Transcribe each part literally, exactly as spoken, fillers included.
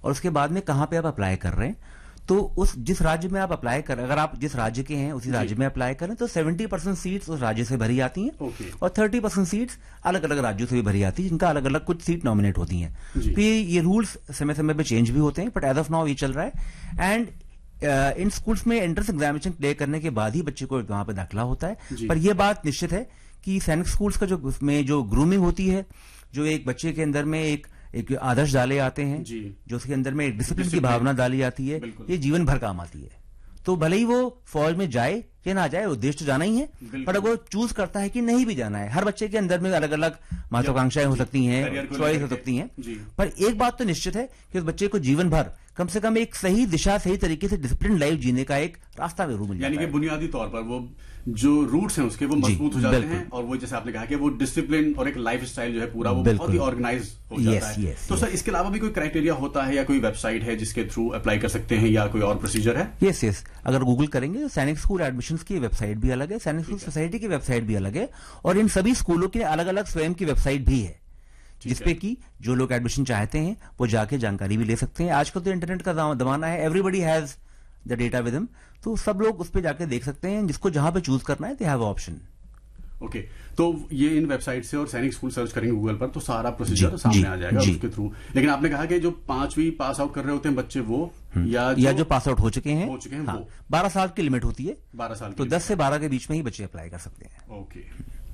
और उसके बाद में कहाँ पे आप अप्लाई कर रहे हैं। तो उस जिस राज्य में आप अप्लाई कर, अगर आप जिस राज्य के हैं उसी राज्य में अप्लाई करें तो सेवेंटी परसेंट सीट्स उस राज्य से भरी आती हैं, okay. और थर्टी परसेंट सीट्स अलग अलग राज्यों से भी भरी आती है, जिनका अलग अलग कुछ सीट नॉमिनेट होती हैं। तो ये ये रूल्स समय समय पे चेंज भी होते हैं, बट एज ऑफ नाउ ये चल रहा है। एंड uh, इन स्कूल्स में एंट्रेंस एग्जामिनेशन क्लियर करने के बाद ही बच्चे को वहां पर दाखिला होता है। पर यह बात निश्चित है कि सैनिक स्कूल्स का जो में जो ग्रूमिंग होती है, जो एक बच्चे के अंदर में एक एक आदर्श डाले आते हैं, जो उसके अंदर में एक डिसिप्लिन की भावना डाली आती है, ये जीवन भर काम आती है। तो भले ही वो फौज में जाए या ना जाए, उद्देश्य तो जाना ही है, पर अगर वो चूज करता है कि नहीं भी जाना है, हर बच्चे के अंदर में अलग अलग महत्वाकांक्षाएं हो सकती हैं, चॉइस हो सकती हैं, पर एक बात तो निश्चित है कि उस बच्चे को जीवन भर कम से कम एक सही दिशा, सही तरीके से डिसिप्लिन लाइफ जीने का एक रास्ता जरूर मिल जाता है। यानी कि बुनियादी तौर पर वो जो रूट्स हैं उसके वो मजबूत हो जाते हैं, और वो जैसे आपने कहा कि वो डिसिप्लिन और एक लाइफ स्टाइल जो है पूरा वो बहुत ही ऑर्गेनाइज हो जाता yes, है। yes, तो yes. सर इसके अलावा भी कोई क्राइटेरिया होता है या कोई वेबसाइट है जिसके थ्रू अप्लाई कर सकते हैं, या कोई और प्रोसीजर है? यस यस अगर गूगल करेंगे तो सैनिक स्कूल एडमिशंस की वेबसाइट भी अलग है, सैनिक स्कूल सोसाइटी की वेबसाइट भी अलग है, और इन सभी स्कूलों की अलग अलग स्वयं की वेबसाइट भी है, जिसपे कि जो लोग एडमिशन चाहते हैं वो जाके जानकारी भी ले सकते हैं। आजकल तो इंटरनेट का जमाना है, everybody has the data with him, तो सब लोग उस पे जाके देख सकते हैं, जिसको जहां पे चूज करना है दे हैव ऑप्शन। ओके, तो ये इन वेबसाइट से और सैनिक स्कूल सर्च करेंगे गूगल पर तो सारा प्रोसीजर तो सामने आ जाएगा उसके थ्रू। लेकिन आपने कहा कि जो पांचवी पास आउट कर रहे होते हैं बच्चे वो या जो, या जो पास आउट हो चुके हैं हो चुके हैं हाँ, वो बारह साल की लिमिट होती है, बारह साल तो दस से बारह के बीच में ही बच्चे अप्लाई कर सकते हैं। ओके,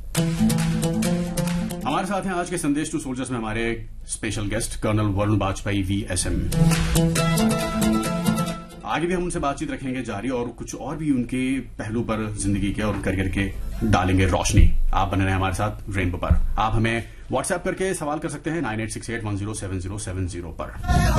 हमारे साथ हैं आज के संदेश टू सोल्जर्स में हमारे special guest colonel Varun Vajpayee V S M. आगे भी हम उनसे बातचीत रखेंगे जारी, और कुछ और भी उनके पहलू पर जिंदगी के और करियर के डालेंगे रोशनी। आप बने रहे हमारे साथ रेनबो पर। आप हमें व्हाट्सएप करके सवाल कर सकते हैं nine eight six eight one zero seven zero seven zero पर।